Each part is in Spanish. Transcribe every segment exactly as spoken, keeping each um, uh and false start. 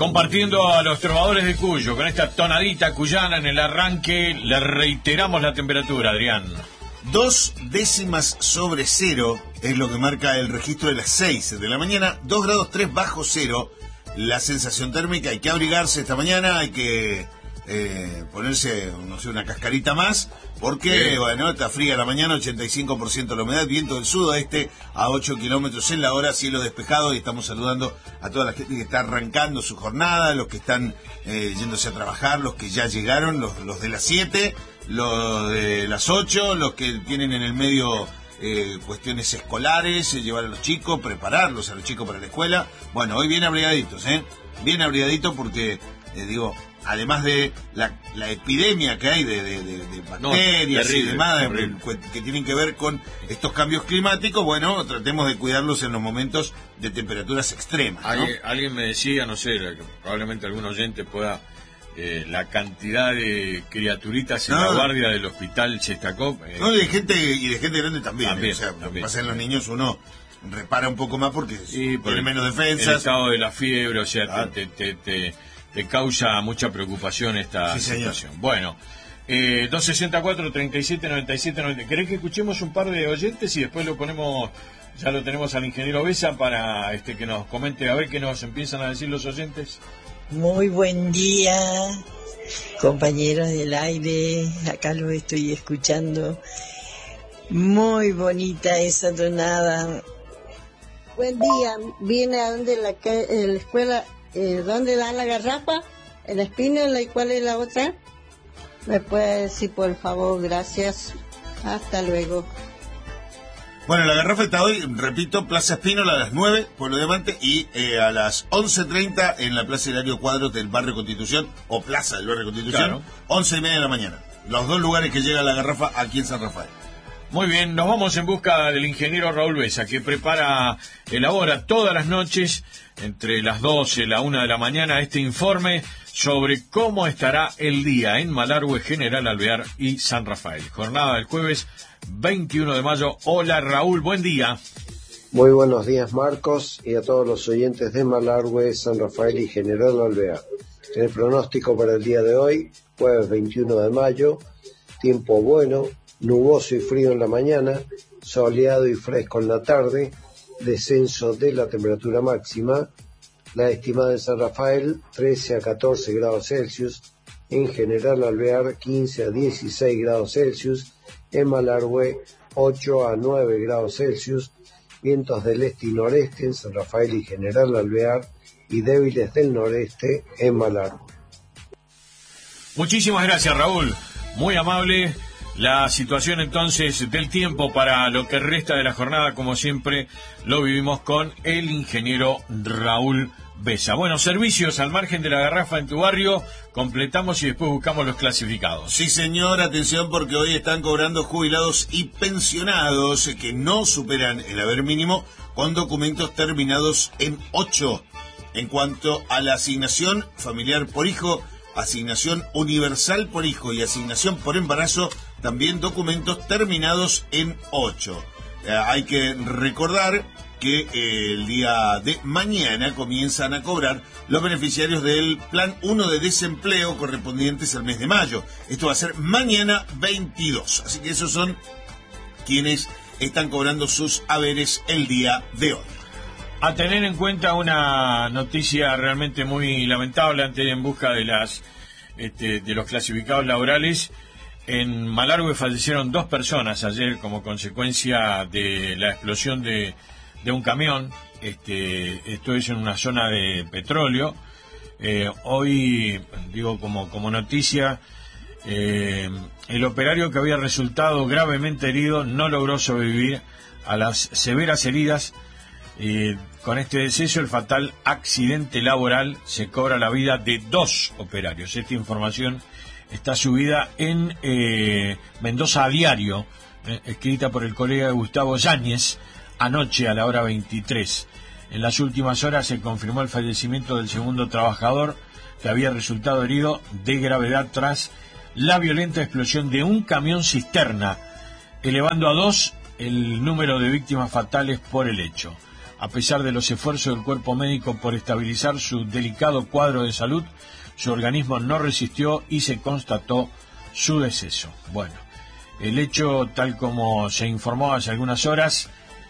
Compartiendo a los trovadores de Cuyo, con esta tonadita cuyana en el arranque, le reiteramos la temperatura, Adrián. Dos décimas sobre cero es lo que marca el registro de las seis de la mañana, dos grados tres bajo cero. La sensación térmica, hay que abrigarse esta mañana, hay que eh, ponerse, no sé, una cascarita más, porque, sí. bueno, está fría la mañana, ochenta y cinco por ciento la humedad, viento del sudoeste a ocho kilómetros en la hora, cielo despejado, y estamos saludando a toda la gente que está arrancando su jornada, los que están eh, yéndose a trabajar, los que ya llegaron, los, los de las siete, los de las ocho, los que tienen en el medio eh, cuestiones escolares, eh, llevar a los chicos, prepararlos a los chicos para la escuela. Bueno, hoy bien abrigaditos, ¿eh? Bien abrigaditos porque, eh, digo, además de la, la epidemia que hay de, de, de, de bacterias no, terrible, y demás terrible. que tienen que ver con estos cambios climáticos, bueno, tratemos de cuidarlos en los momentos de temperaturas extremas, ¿no? Alguien, alguien me decía, no sé, probablemente algún oyente pueda, eh, la cantidad de criaturitas en no, la guardia del hospital Chestakov. Eh, no, y de gente, y de gente grande también, también eh, o sea, también, lo que pasa en los niños uno repara un poco más porque sí, por tiene el, menos defensas. El estado de la fiebre, o sea, claro. te, te, te, te causa mucha preocupación esta sí, situación. Señor. Bueno, eh, dos sesenta y cuatro, treinta y siete, noventa y siete, noventa. ¿Querés que escuchemos un par de oyentes y después lo ponemos, ya lo tenemos al ingeniero Besa para este que nos comente a ver qué nos empiezan a decir los oyentes? Muy buen día, compañeros del aire, acá los estoy escuchando. Muy bonita esa tonada. Buen día, vine a donde la, la escuela, eh, ¿dónde dan la garrafa? ¿En Espínola y cuál es la otra? ¿Me puede decir, por favor? Gracias. Hasta luego. Bueno, la garrafa está hoy, repito, Plaza Espínola a las nueve, Pueblo de Diamante, y eh, a las once treinta en la Plaza Hilario Cuadros del Barrio Constitución, o Plaza del Barrio Constitución, claro. once y media de la mañana. Los dos lugares que llega la garrafa aquí en San Rafael. Muy bien, nos vamos en busca del ingeniero Raúl Besa, que prepara, elabora todas las noches, entre las doce y la una de la mañana, este informe sobre cómo estará el día en Malargüe, General Alvear y San Rafael. Jornada del jueves veintiuno de mayo. Hola Raúl, buen día. Muy buenos días Marcos y a todos los oyentes de Malargüe, San Rafael y General Alvear. El pronóstico para el día de hoy, jueves veintiuno de mayo, tiempo bueno, nuboso y frío en la mañana, soleado y fresco en la tarde, descenso de la temperatura máxima, la estimada en San Rafael trece a catorce grados Celsius, en General Alvear quince a dieciséis grados Celsius, en Malargüe ocho a nueve grados Celsius, vientos del este y noreste en San Rafael y General Alvear y débiles del noreste en Malargüe. Muchísimas gracias Raúl, muy amable. La situación entonces del tiempo para lo que resta de la jornada, como siempre, lo vivimos con el ingeniero Raúl Besa. Bueno, servicios al margen de la garrafa en tu barrio, completamos y después buscamos los clasificados. Sí, señor, atención porque hoy están cobrando jubilados y pensionados que no superan el haber mínimo con documentos terminados en ocho. En cuanto a la asignación familiar por hijo, asignación universal por hijo y asignación por embarazo, también documentos terminados en ocho. Eh, hay que recordar que eh, el día de mañana comienzan a cobrar los beneficiarios del Plan uno de desempleo correspondientes al mes de mayo. Esto va a ser mañana veintidós. Así que esos son quienes están cobrando sus haberes el día de hoy. A tener en cuenta una noticia realmente muy lamentable antes de en busca de las este, de los clasificados laborales. En Malargüe fallecieron dos personas ayer como consecuencia de la explosión de, de un camión. Este, esto es en una zona de petróleo. Eh, hoy, digo como, como noticia, eh, el operario que había resultado gravemente herido no logró sobrevivir a las severas heridas. Eh, con este deceso, el fatal accidente laboral se cobra la vida de dos operarios. Esta información está subida en eh, Mendoza a Diario, eh, escrita por el colega Gustavo Yáñez, anoche a la hora veintitrés. En las últimas horas se confirmó el fallecimiento del segundo trabajador, que había resultado herido de gravedad tras la violenta explosión de un camión cisterna, elevando a dos el número de víctimas fatales por el hecho. A pesar de los esfuerzos del cuerpo médico por estabilizar su delicado cuadro de salud, su organismo no resistió y se constató su deceso. Bueno, el hecho, tal como se informó hace algunas horas,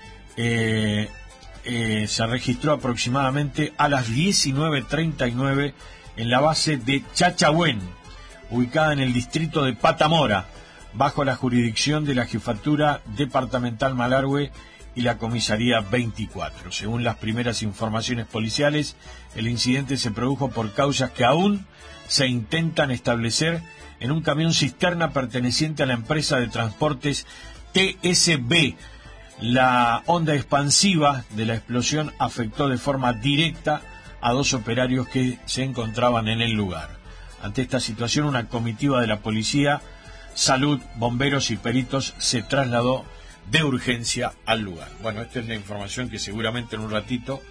eh, eh, se registró aproximadamente a las diecinueve treinta y nueve en la base de Chachahuén, ubicada en el distrito de Patamora, bajo la jurisdicción de la Jefatura Departamental Malargüe y la Comisaría veinticuatro. Según las primeras informaciones policiales, el incidente se produjo por causas que aún se intentan establecer en un camión cisterna perteneciente a la empresa de transportes T S B. La onda expansiva de la explosión afectó de forma directa a dos operarios que se encontraban en el lugar. Ante esta situación, una comitiva de la policía, salud, bomberos y peritos se trasladó de urgencia al lugar. Bueno, esta es la información que seguramente en un ratito,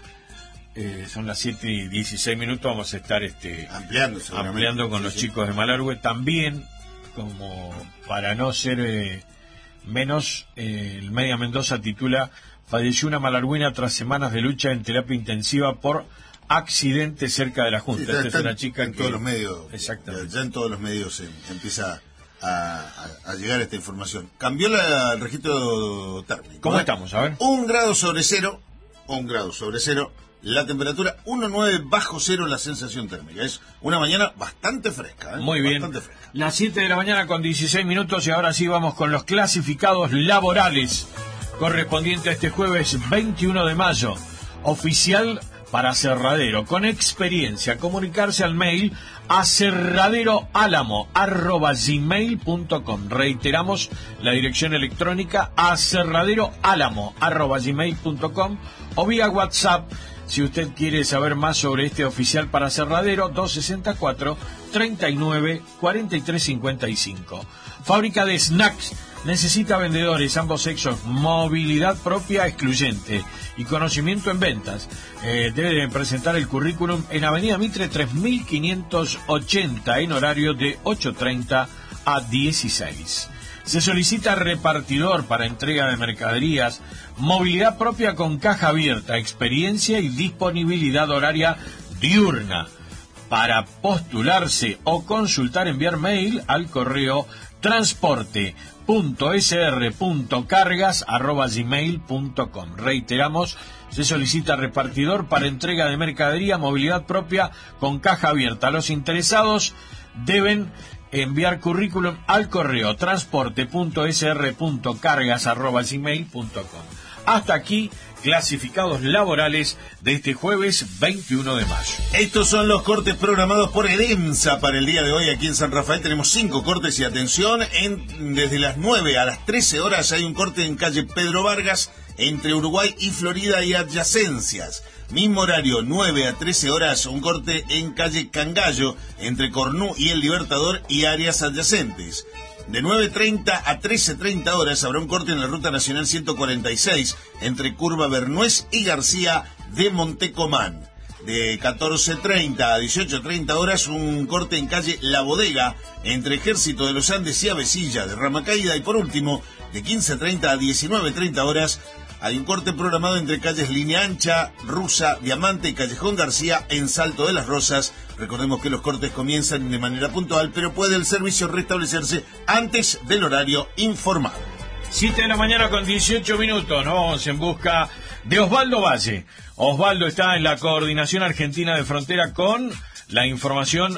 eh, son las siete y dieciséis minutos, vamos a estar este, ampliando, ampliando con sí, los sí. chicos de Malargüe. También, como para no ser eh, menos, eh, el Media Mendoza titula: falleció una malargüina tras semanas de lucha en terapia intensiva por accidente cerca de la Junta. Sí, esta es una chica en que... todos los medios, exactamente. Ya en todos los medios se, se empieza a, a, a llegar esta información. Cambió la, el registro térmico. ¿Cómo ¿eh? estamos? A ver. Un grado sobre cero, un grado sobre cero, la temperatura uno coma nueve bajo cero, la sensación térmica. Es una mañana bastante fresca. ¿eh? Muy bien. Bastante fresca. Las siete de la mañana con dieciséis minutos y ahora sí vamos con los clasificados laborales correspondiente a este jueves veintiuno de mayo. Oficial para Cerradero, con experiencia, comunicarse al mail a cerraderoálamo arroba gmail punto com. Reiteramos la dirección electrónica a cerraderoálamo arroba gmail punto com o vía WhatsApp si usted quiere saber más sobre este oficial para Cerradero, dos sesenta y cuatro, treinta y nueve, cuarenta y tres cincuenta y cinco. Fábrica de snacks. Necesita vendedores, ambos sexos, movilidad propia excluyente y conocimiento en ventas. Eh, debe presentar el currículum en Avenida Mitre tres mil quinientos ochenta en horario de ocho treinta a dieciséis. Se solicita repartidor para entrega de mercaderías, movilidad propia con caja abierta, experiencia y disponibilidad horaria diurna. Para postularse o consultar, enviar mail al correo transporte punto s r punto cargas arroba gmail punto com. Reiteramos, se solicita repartidor para entrega de mercadería, movilidad propia con caja abierta. Los interesados deben enviar currículum al correo transporte punto s r punto cargas arroba gmail punto com. Hasta aquí, clasificados laborales de este jueves veintiuno de mayo. Estos son los cortes programados por EDEMSA para el día de hoy aquí en San Rafael. Tenemos cinco cortes y atención, en, desde las nueve a las trece horas hay un corte en calle Pedro Vargas, entre Uruguay y Florida y adyacencias. Mismo horario, nueve a trece horas, un corte en calle Cangallo, entre Cornú y El Libertador y áreas adyacentes. De nueve treinta a trece treinta horas habrá un corte en la Ruta Nacional ciento cuarenta y seis, entre Curva Bernués y García de Montecomán. De catorce treinta a dieciocho treinta horas, un corte en calle La Bodega, entre Ejército de los Andes y Avesilla de Ramacaída. Y por último, de quince treinta a diecinueve treinta horas, hay un corte programado entre calles Línea Ancha, Rusa, Diamante y Callejón García en Salto de las Rosas. Recordemos que los cortes comienzan de manera puntual, pero puede el servicio restablecerse antes del horario informado. siete de la mañana con dieciocho minutos, nos vamos en busca de Osvaldo Valle. Osvaldo está en la Coordinación Argentina de Frontera con la información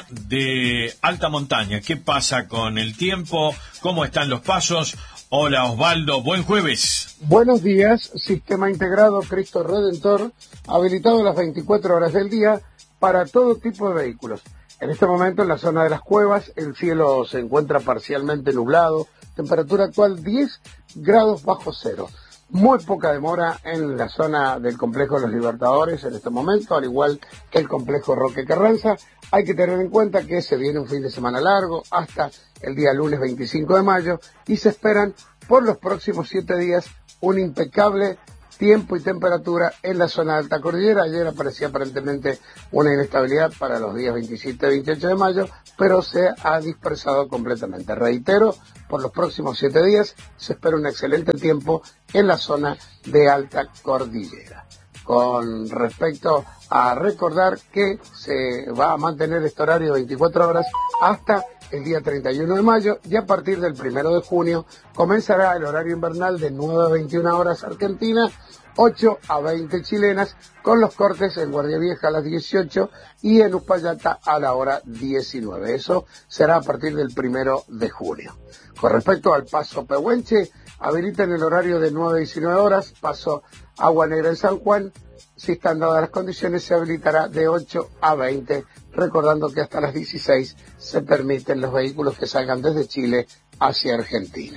de alta montaña. ¿Qué pasa con el tiempo? ¿Cómo están los pasos? Hola Osvaldo, buen jueves. Buenos días, Sistema Integrado Cristo Redentor, habilitado las veinticuatro horas del día para todo tipo de vehículos. En este momento en la zona de las Cuevas el cielo se encuentra parcialmente nublado, temperatura actual diez grados bajo cero. Muy poca demora en la zona del complejo de los Libertadores en este momento, al igual que el complejo Roque Carranza. Hay que tener en cuenta que se viene un fin de semana largo hasta el día lunes veinticinco de mayo y se esperan por los próximos siete días un impecable tiempo y temperatura en la zona de alta cordillera. Ayer aparecía aparentemente una inestabilidad para los días veintisiete y veintiocho de mayo, pero se ha dispersado completamente. Reitero, por los próximos siete días se espera un excelente tiempo en la zona de alta cordillera. con respecto a recordar que se va a mantener este horario de veinticuatro horas hasta el día treinta y uno de mayo, y a partir del primero de junio comenzará el horario invernal de nueve a veintiuna horas Argentina, ocho a veinte chilenas, con los cortes en Guardia Vieja a las dieciocho y en Uspallata a la hora diecinueve. Eso será a partir del primero de junio. Con respecto al paso Pehuenche, habilita en el horario de nueve a diecinueve horas, paso Agua Negra en San Juan. Si están dadas las condiciones, se habilitará de ocho a veinte, recordando que hasta las dieciséis se permiten los vehículos que salgan desde Chile hacia Argentina.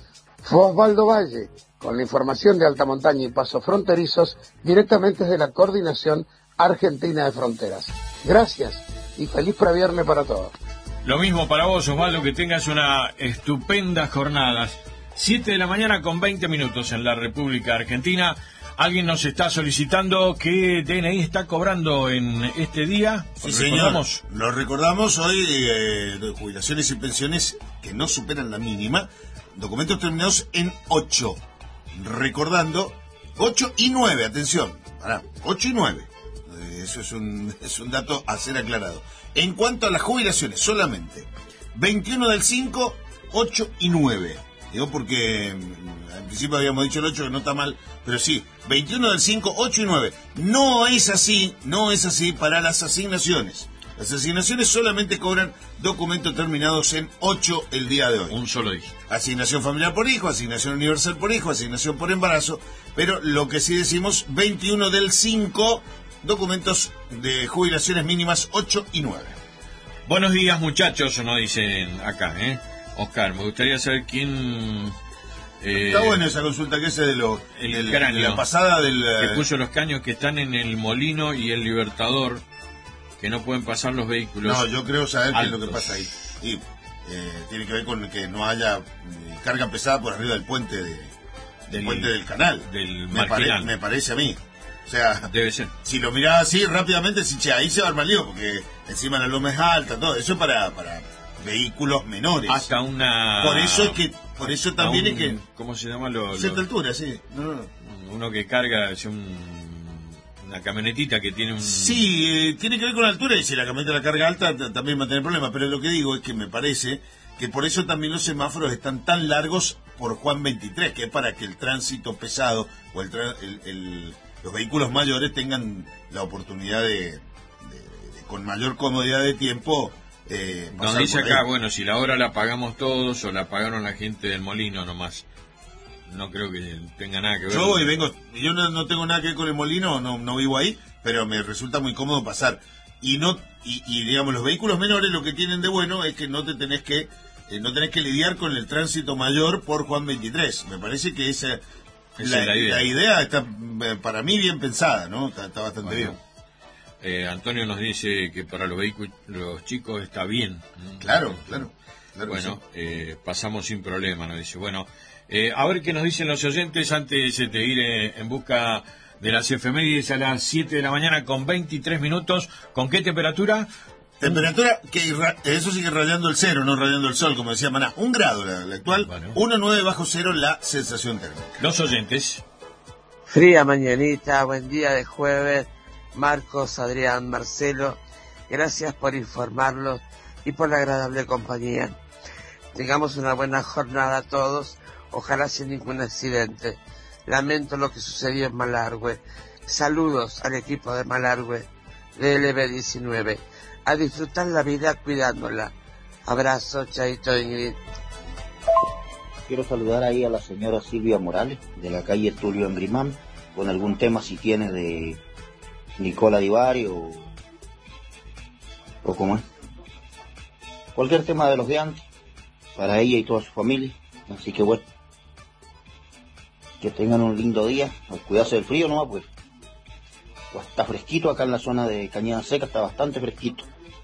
Osvaldo Valle, con la información de alta montaña y pasos fronterizos, directamente desde la Coordinación Argentina de Fronteras. Gracias y feliz previernes para todos. Lo mismo para vos, Osvaldo, que tengas una estupenda jornada. siete de la mañana con veinte minutos en la República Argentina. Alguien nos está solicitando qué D N I está cobrando en este día. Sí, señor. Lo recordamos hoy, eh, de jubilaciones y pensiones que no superan la mínima. Documentos terminados en ocho. Recordando, ocho y nueve, atención. Pará, ocho y nueve. Eh, eso es un, es un dato a ser aclarado. En cuanto a las jubilaciones, solamente veintiuno del cinco, ocho y nueve. Digo porque al principio habíamos dicho el ocho, que no está mal, pero sí, veintiuno del cinco, ocho y nueve. No es así, no es así para las asignaciones. Las asignaciones solamente cobran documentos terminados en ocho el día de hoy. Un solo dígito. Asignación familiar por hijo, asignación universal por hijo, asignación por embarazo, pero lo que sí decimos, veintiuno del cinco, documentos de jubilaciones mínimas ocho y nueve. Buenos días, muchachos, nos dicen acá, ¿eh? Oscar, me gustaría saber quién... Eh, Está bueno esa consulta que ese de, lo, el del, cráneo, de la pasada del... que puso los caños que están en el Molino y el Libertador, que no pueden pasar los vehículos. No, yo creo saber altos. qué es lo que pasa ahí. Y eh, tiene que ver con que no haya eh, carga pesada por arriba del puente de, del, del puente del canal. Del me, pare, me parece a mí. O sea, debe ser. Si lo mirás así rápidamente, si che, ahí se va a armar lío, porque encima la loma es alta, todo eso es para, para vehículos menores. Hasta una... Por eso es que, por eso también un, es que... ¿Cómo se llama? Lo, cierta lo, altura, sí. No, no. Uno que carga, es un, una camionetita que tiene un... Sí, eh, tiene que ver con la altura, y si la camioneta la carga alta t- también va a tener problemas, pero lo que digo es que me parece que por eso también los semáforos están tan largos por Juan veintitrés, que es para que el tránsito pesado o el, tra- el, el los vehículos mayores tengan la oportunidad de, de, de, de con mayor comodidad de tiempo eh, pasar. Nos dice por acá, ahí. bueno, si la hora la pagamos todos o la pagaron la gente del Molino nomás. No creo que tenga nada que ver. Yo voy, vengo, yo no, no tengo nada que ver con el Molino, no, no vivo ahí, pero me resulta muy cómodo pasar. Y no y, y digamos, los vehículos menores lo que tienen de bueno es que no te tenés que eh, no tenés que lidiar con el tránsito mayor por Juan veintitrés. Me parece que esa Esa la, es la idea. la idea está eh, para mí bien pensada, ¿no? Está, está bastante Bueno, bien. Eh, Antonio nos dice que para los vehículos los chicos está bien. Claro, claro. claro bueno, sí. eh, pasamos sin problema, nos dice. Bueno, eh, a ver qué nos dicen los oyentes antes de ir eh, en busca de las efemérides a las siete de la mañana con veintitrés minutos. ¿Con qué temperatura? Temperatura que ra- eso sigue rayando el cero, no rayando el sol, como decía Maná. Un grado la, la actual, Bueno. uno coma nueve bajo cero la sensación térmica. Los oyentes. Fría mañanita, buen día de jueves, Marcos, Adrián, Marcelo, gracias por informarlos y por la agradable compañía. Tengamos una buena jornada todos, ojalá sin ningún accidente. Lamento lo que sucedió en Malargüe. Saludos al equipo de Malargüe de L B diecinueve. A disfrutar la vida cuidándola. Abrazo, Chaito Ingrid. Quiero saludar ahí a la señora Silvia Morales, de la calle Tulio Embrimán, con algún tema si tiene de Nicola Di Bari o, o cómo es. Cualquier tema de los de antes, para ella y toda su familia. Así que bueno, que tengan un lindo día, al cuidarse del frío nomás, pues. Pues está fresquito acá en la zona de Cañada Seca, está bastante fresquito.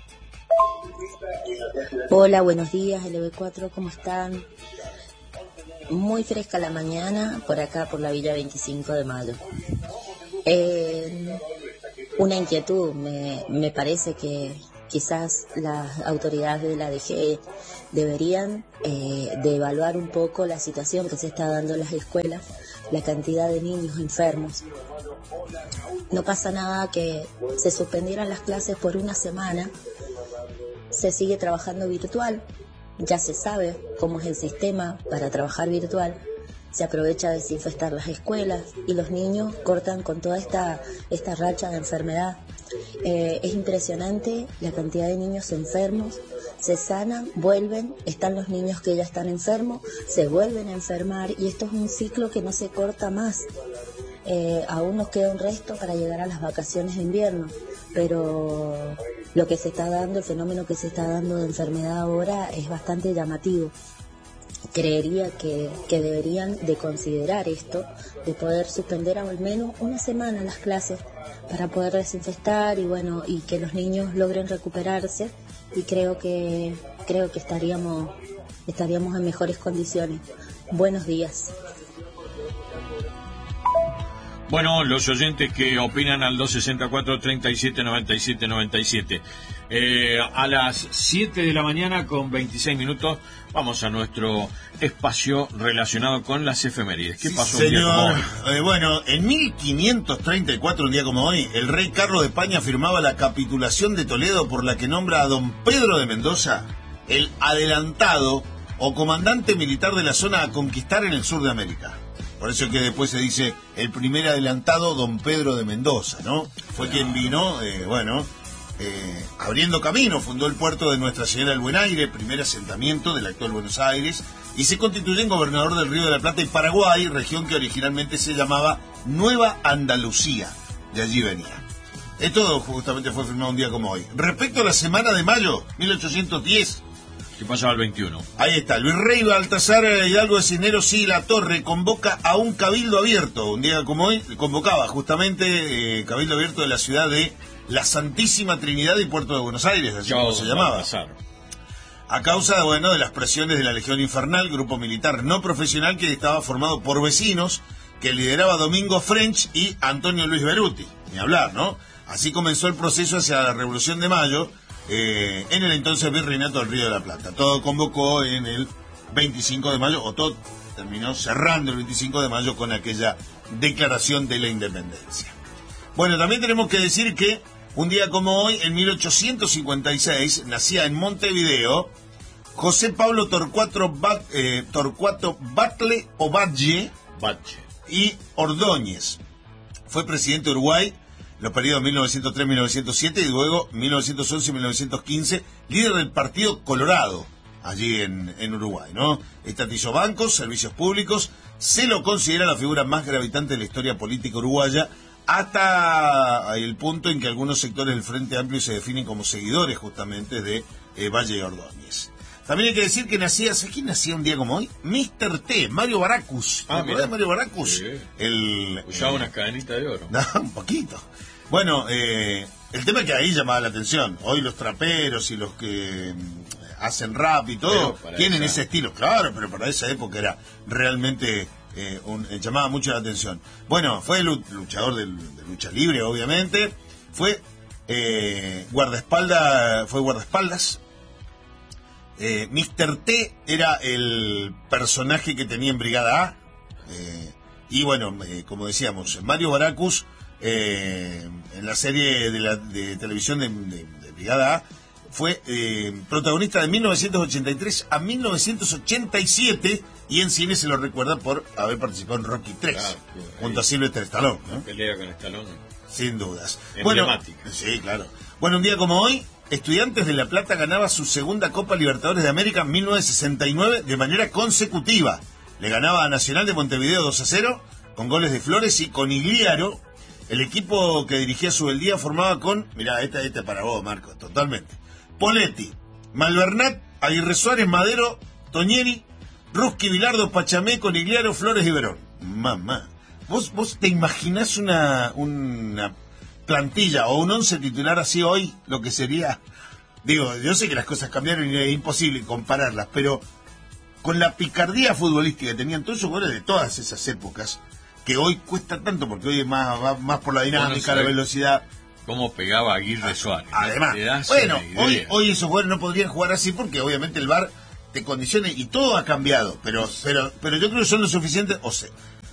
Hola, buenos días, L B cuatro, ¿cómo están? Muy fresca la mañana, por acá, por la Villa veinticinco de mayo. Eh, una inquietud, me, me parece que quizás las autoridades de la A D G deberían eh, de evaluar un poco la situación que se está dando en las escuelas, la cantidad de niños enfermos. no pasa nada que se suspendieran las clases por una semana, se sigue trabajando virtual, ya se sabe cómo es el sistema para trabajar virtual, se aprovecha de desinfectar las escuelas y los niños cortan con toda esta, esta racha de enfermedad. Eh, es impresionante la cantidad de niños enfermos, se sanan, vuelven, están los niños que ya están enfermos, se vuelven a enfermar y esto es un ciclo que no se corta más. Eh, aún nos queda un resto para llegar a las vacaciones de invierno, pero lo que se está dando, el fenómeno que se está dando de enfermedad ahora es bastante llamativo. Creería que, que deberían de considerar esto, de poder suspender al menos una semana las clases para poder desinfectar y bueno, y que los niños logren recuperarse, y creo que creo que estaríamos estaríamos en mejores condiciones. Buenos días. Bueno, los oyentes que opinan al dos sesenta y cuatro, treinta y siete, noventa y siete, noventa y siete. Eh, a las siete de la mañana con veintiséis minutos vamos a nuestro espacio relacionado con las efemérides. ¿Qué Sí, pasó señor. un día como hoy? Eh, bueno, en mil quinientos treinta y cuatro, un día como hoy, el rey Carlos de España firmaba la capitulación de Toledo por la que nombra a don Pedro de Mendoza el adelantado o comandante militar de la zona a conquistar en el sur de América. Por eso que después se dice el primer adelantado, don Pedro de Mendoza, ¿no? Fue quien vino, eh, bueno, eh, abriendo camino, fundó el puerto de Nuestra Señora del Buen Aire, primer asentamiento del actual Buenos Aires, y se constituyó en gobernador del Río de la Plata y Paraguay, región que originalmente se llamaba Nueva Andalucía. De allí venía. Esto justamente fue firmado un día como hoy. Respecto a la semana de mayo, mil ochocientos diez... ¿Qué pasaba el veintiuno? Ahí está, el virrey Baltasar Hidalgo de Cisneros y La Torre convoca a un cabildo abierto. Un día como hoy convocaba justamente eh, cabildo abierto de la ciudad de la Santísima Trinidad y Puerto de Buenos Aires, así como se llamaba. Baltasar. A causa, bueno, de las presiones de la Legión Infernal, grupo militar no profesional que estaba formado por vecinos, que lideraba Domingo French y Antonio Luis Beruti. Ni hablar, ¿no? Así comenzó el proceso hacia la Revolución de Mayo, Eh, en el entonces Virreinato del Río de la Plata. Todo convocó en el veinticinco de mayo, o todo terminó cerrando el veinticinco de mayo con aquella declaración de la independencia. Bueno, también tenemos que decir que un día como hoy, en mil ochocientos cincuenta y seis, nacía en Montevideo José Pablo Torcuato, Bat, eh, Torcuato Batlle o Batlle y Ordóñez. Fue presidente de Uruguay los periodos mil novecientos tres a mil novecientos siete y luego mil novecientos once y mil novecientos quince, líder del Partido Colorado, allí en, en Uruguay, ¿no? Estatizó bancos, servicios públicos, se lo considera la figura más gravitante de la historia política uruguaya, hasta el punto en que algunos sectores del Frente Amplio se definen como seguidores justamente de eh, Valle y Ordóñez. También hay que decir que nacía, ¿sabes quién nacía un día como hoy? mister T, Mario Baracus. Ah, ¿Te acordás de Mario Baracus? Sí. El, Usaba eh, unas cadenitas de oro. No, un poquito. Bueno, eh, el tema es que ahí llamaba la atención. Hoy los traperos y los que mm, hacen rap y todo tienen esa... ese estilo. Claro, pero para esa época era realmente eh, un, eh, llamaba mucho la atención. Bueno, fue luchador de, de lucha libre, obviamente. Fue eh, guardaespaldas, fue guardaespaldas. Eh, mister T era el personaje que tenía en Brigada A. Eh, y bueno, eh, como decíamos, Mario Baracus, eh, en la serie de, la, de televisión de, de, de Brigada A, fue eh, protagonista de mil novecientos ochenta y tres a mil novecientos ochenta y siete, y en cine se lo recuerda por haber participado en Rocky tres, claro, junto a Sylvester Stallone, ¿no? Pelea con Stallone. Sin dudas. Emblemática. Bueno, sí, claro. Bueno, un día como hoy, Estudiantes de La Plata ganaba su segunda Copa Libertadores de América en mil novecientos sesenta y nueve de manera consecutiva. Le ganaba a Nacional de Montevideo dos a cero, con goles de Flores y Conigliaro. El equipo que dirigía Subeldía formaba con, mirá, esta esta para vos, Marco, totalmente. Poletti, Malvernat, Aguirre Suárez, Madero, Toñeri, Ruski, Bilardo, Pachamé, Conigliaro, Flores y Verón. Mamá. ¿Vos, vos te imaginás una, una plantilla o un once titular así hoy, lo que sería? Digo, yo sé que las cosas cambiaron y es imposible compararlas, pero con la picardía futbolística que tenían todos esos jugadores de todas esas épocas, que hoy cuesta tanto porque hoy es más, va más por la dinámica, bueno, la velocidad. ¿Cómo pegaba Aguirre Suárez? Además, bueno, hoy, hoy esos jugadores no podrían jugar así porque obviamente el V A R te condiciona y todo ha cambiado, pero pero pero yo creo que son lo suficiente, o sea,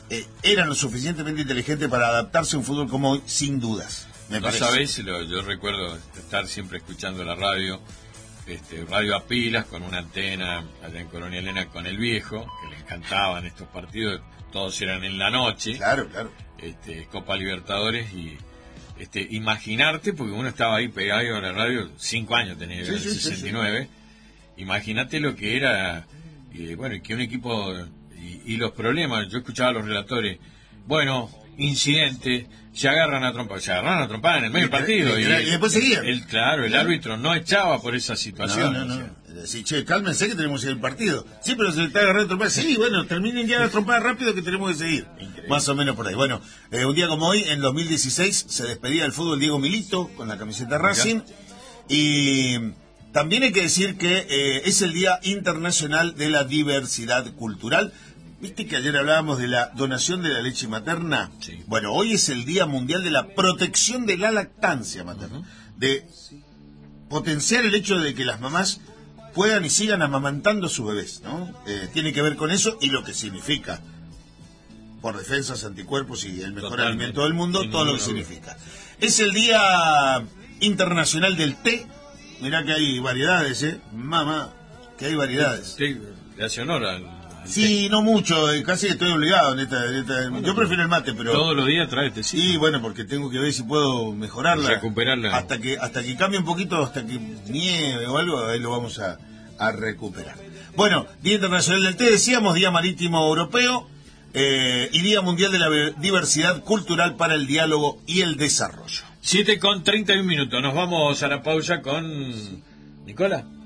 eh, eran lo suficientemente inteligentes para adaptarse a un fútbol como hoy, sin dudas. Me no parece. sabés, lo, yo recuerdo estar siempre escuchando la radio, este, radio a pilas, con una antena allá en Colonia Elena con el viejo, que le encantaban estos partidos, todos eran en la noche. Claro, claro. Este, Copa Libertadores y este, imaginarte, porque uno estaba ahí pegado a la radio, cinco años tenía, Sí, en el sí, sí, sesenta y nueve, imagínate lo que era, y bueno, y que un equipo, y, y los problemas, yo escuchaba a los relatores, bueno, incidente, se agarran a trompar, se agarran a trompar en el medio del partido, y, y, y después seguían. El, claro, el árbitro no echaba por esa situación. No, no, o no. sea. Sí, che, cálmense que tenemos que seguir el partido. Sí, pero se le está agarrando a trompar. Sí, bueno, terminen ya la trompada rápido que tenemos que seguir. Increíble. Más o menos por ahí. Bueno, eh, un día como hoy, en dos mil dieciséis, se despedía del fútbol Diego Milito con la camiseta Racing. Y también hay que decir que eh, es el Día Internacional de la Diversidad Cultural. ¿Viste que ayer hablábamos de la donación de la leche materna? Sí. Bueno, hoy es el Día Mundial de la Protección de la Lactancia Materna. Uh-huh. De potenciar el hecho de que las mamás puedan y sigan amamantando a sus bebés, ¿no? Eh, tiene que ver con eso y lo que significa, por defensas, anticuerpos y el mejor Totalmente. alimento del mundo, Sin todo lo que significa. Es el Día Internacional del Té. Mirá que hay variedades, ¿eh? Mamá, que hay variedades. Té le hace honor al... Sí, no mucho, eh, casi estoy obligado. En esta, en esta, bueno, yo prefiero el mate, pero... Todos los días trae té. Sí, bueno, porque tengo que ver si puedo mejorarla. Recuperarla. Hasta que hasta que cambie un poquito, hasta que nieve o algo, ahí lo vamos a, a recuperar. Bueno, Día Internacional del Té, decíamos, Día Marítimo Europeo eh, y Día Mundial de la Diversidad Cultural para el Diálogo y el Desarrollo. siete con treinta y un minutos. Nos vamos a la pausa con Nicola.